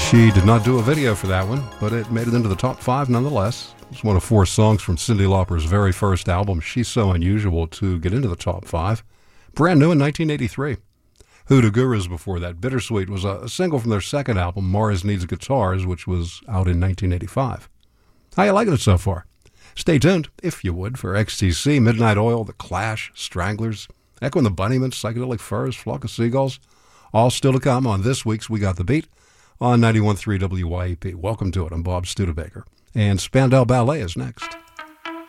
She did not do a video for that one, but it made it into the top 5 nonetheless. It's one of 4 songs from Cyndi Lauper's very first album, She's So Unusual, to get into the top 5. Brand new in 1983. Hoodoo Gurus before that. Bittersweet was a single from their second album, Mars Needs Guitars, which was out in 1985. How you liking it so far? Stay tuned, if you would, for XTC, Midnight Oil, The Clash, Stranglers, Echo and the Bunnymen, Psychedelic Furs, Flock of Seagulls, all still to come on this week's We Got the Beat on 91.3 WYAP. Welcome to it. I'm Bob Studebaker. And Spandau Ballet is next.